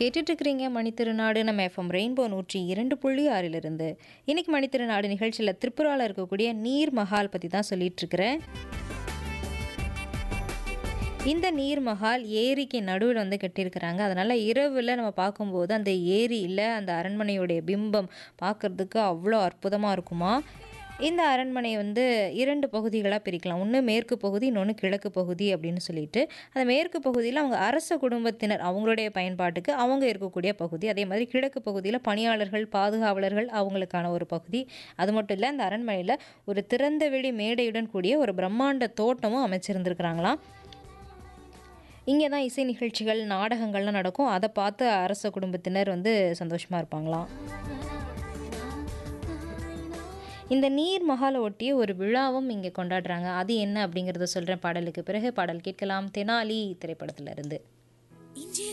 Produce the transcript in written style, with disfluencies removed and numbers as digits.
கேட்டுட்டு இருக்கிறீங்க மணித்திருநாடு நம்ம எஃப்எம் ரெயின்போ 102.6 இன்னைக்கு மணித்திருநாடு நிகழ்ச்சியில் திரிபுராவில் இருக்கக்கூடிய நீர் மஹால் பற்றி தான் சொல்லிட்டு இருக்கிறேன். இந்த நீர் மஹால் ஏரிக்கு நடுவில் வந்து கட்டியிருக்கிறாங்க. அதனால் இரவில் நம்ம பார்க்கும்போது அந்த ஏரியில் அந்த அரண்மனையுடைய பிம்பம் பார்க்குறதுக்கு அவ்வளோ அற்புதமாக இருக்குமா. இந்த அரண்மனை வந்து 2 பகுதிகளாக பிரிக்கலாம். ஒன்று மேற்கு பகுதி, இன்னொன்று கிழக்கு பகுதி அப்படின்னு சொல்லிட்டு. அந்த மேற்கு பகுதியில் அவங்க அரச குடும்பத்தினர் அவங்களுடைய பயன்பாட்டுக்கு அவங்க இருக்கக்கூடிய பகுதி. அதே மாதிரி கிழக்கு பகுதியில் பணியாளர்கள், பாதுகாவலர்கள் அவங்களுக்கான ஒரு பகுதி. அது மட்டும் இல்லை, அந்த அரண்மனையில் ஒரு திறந்தவெளி மேடையுடன் கூடிய ஒரு பிரம்மாண்ட தோட்டமும் அமைச்சிருந்துருக்குறாங்களாம். இங்கே தான் இசை நிகழ்ச்சிகள், நாடகங்கள்லாம் நடக்கும். அதை பார்த்து அரச குடும்பத்தினர் வந்து சந்தோஷமாக இருப்பாங்களாம். இந்த நீர் மஹாலை ஒட்டிய ஒரு விழாவும் இங்கே கொண்டாடுறாங்க. அது என்ன அப்படிங்கிறத சொல்கிறேன் பாடலுக்கு பிறகு. பாடல் கேட்கலாம் தெனாலி திரைப்படத்திலிருந்து.